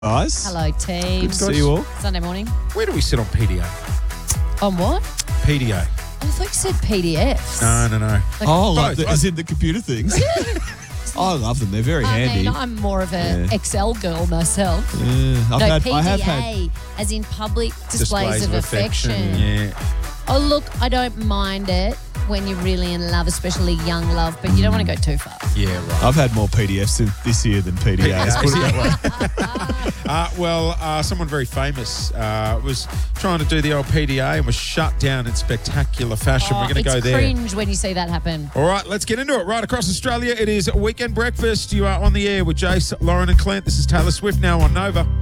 Guys. Hello, team. Good to see you all. Sunday morning. Where do we sit on PDA? On what? PDA. I thought you said PDFs. No. Like both. as in the computer things. I love them. They're very handy. I mean, I'm more of a Yeah. Excel girl myself. Yeah, PDA, I have had. as in public displays of affection. Yeah. Oh, look, I don't mind it when you're really in love, especially young love, but you don't want to go too far. Yeah, right. I've had more PDFs this year than PDAs. Put it that way. Someone very famous was trying to do the old PDA and was shut down in spectacular fashion. We're going to go It's there. cringe when you see that happen. All right, let's get into it. Right across Australia, it is Weekend Breakfast. You are on the air with Jace, Lauren and Clint. This is Taylor Swift now on Nova.